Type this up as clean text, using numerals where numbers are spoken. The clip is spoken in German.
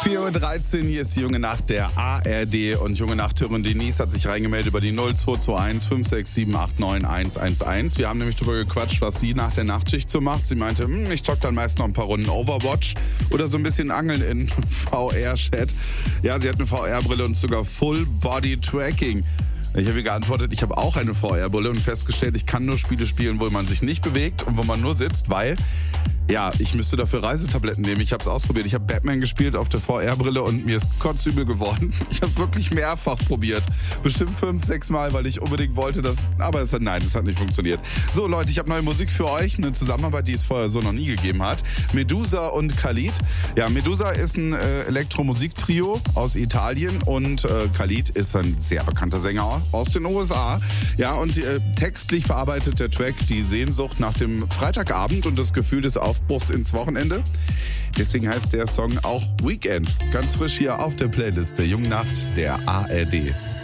4:13 Uhr, hier ist die Junge Nacht der ARD und Junge Nachthörerin Denise hat sich reingemeldet über die 0221 56789 111. Wir haben nämlich drüber gequatscht, was sie nach der Nachtschicht so macht. Sie meinte, ich zock dann meist noch ein paar Runden Overwatch oder so ein bisschen Angeln in VR-Chat. Ja, sie hat eine VR-Brille und sogar Full-Body-Tracking. Ich habe ihr geantwortet, ich habe auch eine VR-Brille und festgestellt, ich kann nur Spiele spielen, wo man sich nicht bewegt und wo man nur sitzt, weil, ja, ich müsste dafür Reisetabletten nehmen. Ich habe es ausprobiert. Ich habe Batman gespielt auf der VR-Brille und mir ist kotzübel geworden. Ich habe wirklich mehrfach probiert. Bestimmt 5-6 Mal, weil ich unbedingt wollte, aber es hat nicht funktioniert. So Leute, ich habe neue Musik für euch. Eine Zusammenarbeit, die es vorher so noch nie gegeben hat. Medusa und Khalid. Ja, Medusa ist ein Elektromusiktrio aus Italien und Khalid ist ein sehr bekannter Sänger aus den USA. Ja, und textlich verarbeitet der Track die Sehnsucht nach dem Freitagabend und das Gefühl des Aufbruchs ins Wochenende. Deswegen heißt der Song auch Weekend. Ganz frisch hier auf der Playlist der Jungen Nacht der ARD.